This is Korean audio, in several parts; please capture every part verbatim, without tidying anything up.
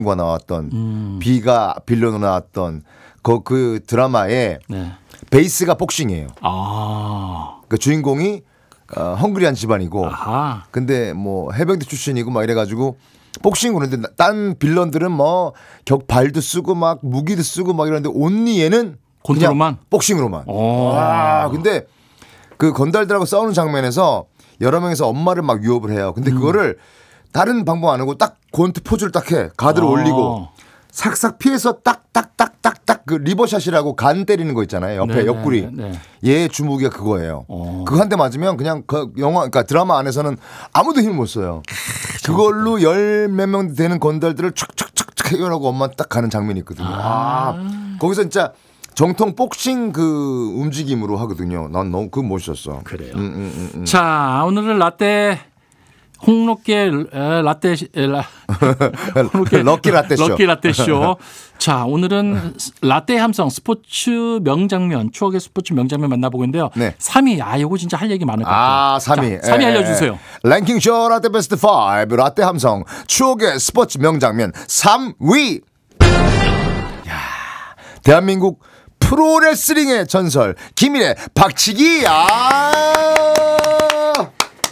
가 나왔던 음. 비가 빌런으로 나왔던 그, 그 드라마의 네. 베이스가 복싱이에요. 아. 그 주인공이 어, 헝그리한 집안이고, 아하. 근데 뭐 해병대 출신이고 막 이래가지고 복싱 그런데 딴 빌런들은 뭐 격발도 쓰고 막 무기도 쓰고 막 이러는데 온리 얘는 권투로만? 복싱으로만. 오. 와, 근데 그 건달들하고 싸우는 장면에서 여러 명에서 엄마를 막 위협을 해요. 근데 음. 그거를 다른 방법 안 하고 딱 권투 포즈를 딱 해. 가드를 어. 올리고 삭삭 피해서 딱딱딱딱딱 그 리버샷이라고 간 때리는 거 있잖아요. 옆에 네네, 옆구리. 네. 얘 주무기가 그거예요. 어. 그거 한 대 맞으면 그냥 그 영화 그러니까 드라마 안에서는 아무도 힘을 못 써요. 그걸로 열 몇 명 되는 건달들을 촥촥촥촥 해결하고 엄마 딱 가는 장면이 있거든요. 아. 아. 거기서 진짜 정통 복싱 그 움직임으로 하거든요. 난 너무 그거 멋있었어. 그래요. 음, 음, 음, 음. 자, 오늘은 라떼 홍록계 라떼 라, 홍록계 럭키 라떼 쇼. 럭키 라떼 쇼. 자, 오늘은 라떼 함성 스포츠 명장면, 추억의 스포츠 명장면 만나보고 있는데요. 네. 삼 위. 아, 요거 진짜 할 얘기 많을 것 같아요. 아, 삼 위. 자, 삼 위 에, 알려 주세요. 랭킹 쇼 라떼 베스트 오 라떼 함성 추억의 스포츠 명장면 삼 위. 야, 대한민국 프로레슬링의 전설 김일의 박치기. 아!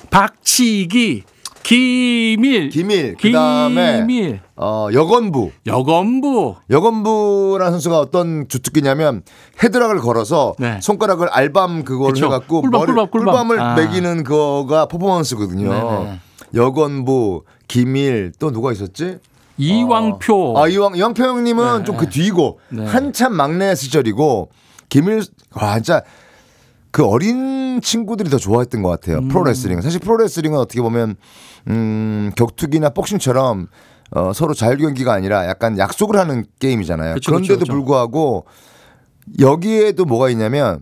박치기. 기밀. 기밀. 그다음에 기밀. 어, 여건부. 여건부. 여건부라는 선수가 어떤 주특기냐면 헤드락을 걸어서 네. 손가락을 알밤 그걸 그쵸. 해갖고 꿀밤, 머리, 꿀밤, 꿀밤. 꿀밤을 아. 매기는 거가 퍼포먼스거든요. 네네. 여건부, 기밀 또 누가 있었지? 이왕표. 어. 아 이왕 이왕표 형님은 네. 좀 그 뒤고 네. 한참 막내 시절이고 김일 와 진짜 그 어린 친구들이 더 좋아했던 것 같아요. 음. 프로레슬링. 사실 프로레슬링은 어떻게 보면 음, 격투기나 복싱처럼 어, 서로 자율 경기가 아니라 약간 약속을 하는 게임이잖아요. 그쵸, 그런데도 그쵸, 그쵸. 불구하고 여기에도 뭐가 있냐면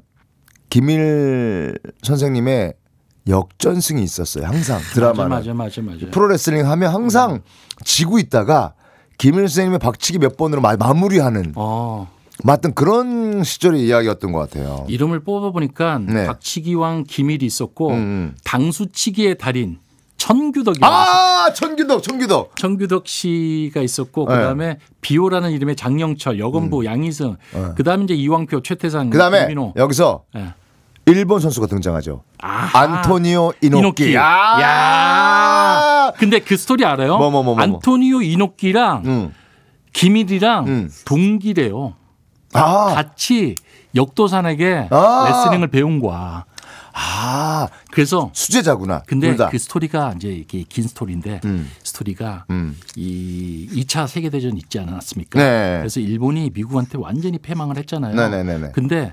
김일 선생님의 역전승이 있었어요. 항상 드라마는. 맞아, 맞아, 맞아, 맞아. 프로레슬링 하면 항상 지고 있다가 김일 선생님의 박치기 몇 번으로 마, 마무리하는 어. 맞던 그런 시절의 이야기였던 것 같아요. 이름을 뽑아보니까 네. 박치기왕 기밀이 있었고 음. 당수치기의 달인 천규덕이 아 천규덕 천규덕 천규덕 씨가 있었고 네. 그다음에 비오라는 이름의 장영철, 여건부, 음. 양희승, 네. 그다음에 이제 이왕표, 최태상, 그다음에 김민호. 여기서 네. 일본 선수가 등장하죠. 아하. 안토니오 이노끼. 이노끼. 아~ 야. 근데 그 스토리 알아요? 뭐, 뭐, 뭐, 뭐. 안토니오 이노끼랑 음. 기밀이랑 음. 동기래요. 아, 같이 역도산에게 아. 레슬링을 배운 거야. 아, 그래서 수제자구나. 근데 둘 다. 그 스토리가 이제 이게 긴 스토리인데 음. 스토리가 음. 이 이 차 세계대전 있지 않았습니까? 네. 그래서 일본이 미국한테 완전히 패망을 했잖아요. 네네네네. 근데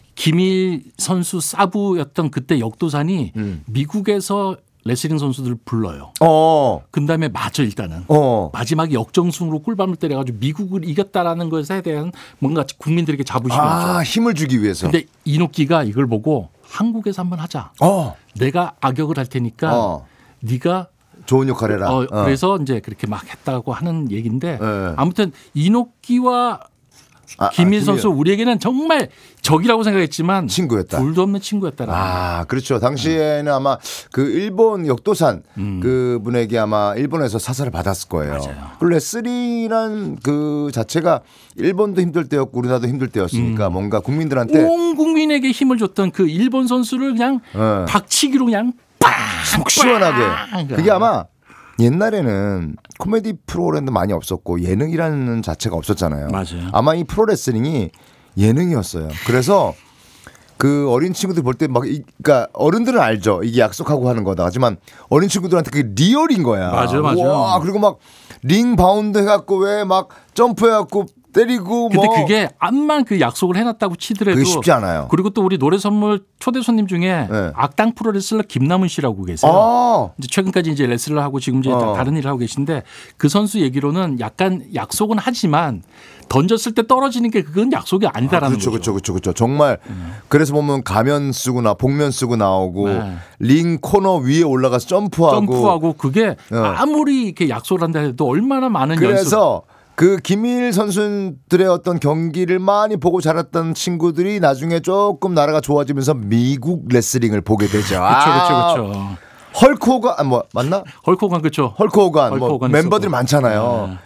김일 선수 사부였던 그때 역도산이 음. 미국에서 레슬링 선수들을 불러요. 어, 그 다음에 맞죠 일단은. 어. 마지막에 역정승으로 꿀밤을 때려가지고 미국을 이겼다라는 것에 대한 뭔가 국민들에게 자부심이 아, 있죠. 힘을 주기 위해서. 근데 이노끼가 이걸 보고 한국에서 한번 하자. 어, 내가 악역을 할 테니까 어. 네가 좋은 역할 해라. 어, 어. 그래서 이제 그렇게 막 했다고 하는 얘기인데 네. 아무튼 이노끼와 아, 김일 아, 선수 우리에게는 정말 적이라고 생각했지만 친구였다. 둘도 없는 친구였다라. 아, 그렇죠. 당시에는 아마 그 일본 역도산 음. 그 분에게 아마 일본에서 사살을 받았을 거예요. 맞아요. 그리고 레슬링이란 그 자체가 일본도 힘들 때였고 우리나라도 힘들 때였으니까 음. 뭔가 국민들한테 온 국민에게 힘을 줬던 그 일본 선수를 그냥 네. 박치기로 그냥 빵! 속 시원하게. 빵! 그게 아마 옛날에는 코미디 프로그램도 많이 없었고 예능이라는 자체가 없었잖아요. 맞아요. 아마 이 프로레슬링이 예능이었어요. 그래서 그 어린 친구들 볼 때 막 그러니까 어른들은 알죠. 이게 약속하고 하는 거다. 하지만 어린 친구들한테 그게 리얼인 거야. 맞아, 맞아. 와, 그리고 막 링 바운드 해갖고 왜 막 점프해갖고 때리고 근데 뭐. 그게 암만 그 약속을 해놨다고 치더라도 그게 쉽지 않아요. 그리고 또 우리 노래 선물 초대 손님 중에 네. 악당 프로레슬러 김남은 씨라고 계세요. 아, 이제 최근까지 이제 레슬을 하고 지금 이제 어. 다른 일을 하고 계신데 그 선수 얘기로는 약간 약속은 하지만 던졌을 때 떨어지는 게 그건 약속이 아니다라는 그렇죠, 거죠. 그렇죠, 그렇죠, 그렇죠. 정말 그래서 보면 가면 쓰고 나 복면 쓰고 나오고 네. 링 코너 위에 올라가서 점프하고. 점프하고 그게 어. 아무리 이렇게 약속을 한다 해도 얼마나 많은 연습. 그래서 그 김일 선수들의 어떤 경기를 많이 보고 자랐던 친구들이 나중에 조금 나라가 좋아지면서 미국 레슬링을 보게 되죠. 그렇죠, 아, 그렇죠, 그렇죠. 헐크 호간 아, 뭐 맞나? 헐크 호간 그렇죠. 헐크 호간 헐크 뭐 호간 멤버들이 있었고. 많잖아요. 네.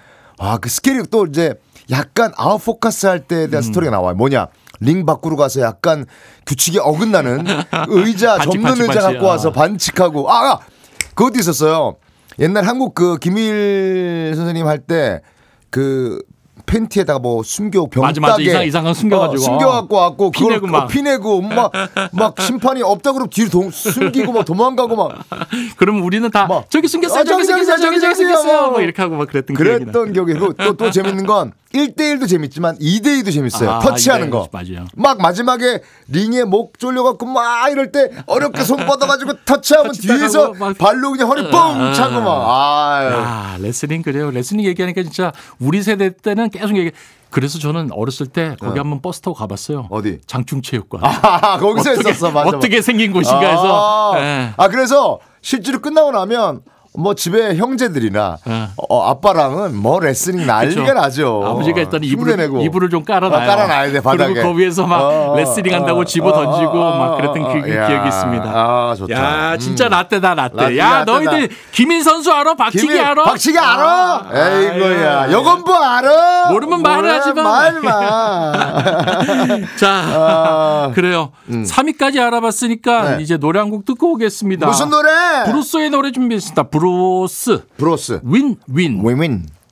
아, 그 스케일이 또 이제 약간 아웃포커스 할 때에 대한 음. 스토리가 나와요. 뭐냐? 링 밖으로 가서 약간 규칙에 어긋나는 의자, 반칙, 접는 반칙, 의자 반칙. 갖고 와서 아. 반칙하고. 아, 아, 그것도 있었어요. 옛날 한국 그 김일 선생님 할 때 그 팬티에다가 뭐 숨겨 병따개 맞아, 맞아. 이상, 이상한 숨겨가지고. 어, 숨겨갖고 왔고 그걸 피내고 막. 피내고 막, 막 심판이 없다 그러면 뒤로 도, 숨기고 막 도망가고 막. 그럼 우리는 다 막, 저기 숨겼어요. 아, 저기 숨겼어요. 저기 저기 숨겼어요. 뭐 이렇게 하고 막 그랬던 기억이 나. 그랬던 기억이 있고 또, 또 재밌는 건 일 대일도 재밌지만 이 대이도 재밌어요. 아, 터치하는 네, 거. 맞아요. 막 마지막에 링에 목 졸려갖고 막 이럴 때 어렵게 손 뻗어가지고 터치하면 뒤에서 막. 발로 그냥 허리 뻥 아, 차고 막. 아유. 아, 레슬링 그래요. 레슬링 얘기하니까 진짜 우리 세대 때는 계속 얘기. 그래서 저는 어렸을 때 거기 어. 한번 버스 타고 가봤어요. 어디? 장충체육관. 아, 거기서 어떻게, 했었어. 맞아. 어떻게 생긴 곳인가 해서. 아, 예. 아 그래서 실제로 끝나고 나면 뭐 집에 형제들이나 예. 어, 아빠랑은 뭐 레슬링 난리가 그쵸. 나죠. 아버지가 일단 이불을, 흉내내고. 이불을 좀 깔아놔요. 어, 깔아놔야 돼, 바닥에. 그리고 그 위에서 막 어, 레슬링 어, 한다고 어, 집어 어, 던지고 어, 막 어, 그랬던 어, 기, 야. 기억이 있습니다. 아, 좋다. 야, 진짜 음. 라떼다, 라떼. 라떼, 야, 라떼다. 너희들 김인 선수 알아? 박치기 김일, 알아? 박치기 알아? 아, 에이거야. 아유. 여건부 알아? 모르면 말을 뭐야, 하지 마. 말 마. 자, 아, 그래요. 삼 위까지 알아봤으니까 네. 이제 노래 한 곡 듣고 오겠습니다. 무슨 노래? 브루스의 노래 준비했습니다. 브루스. 브로스. 윈, 윈. 윈윈.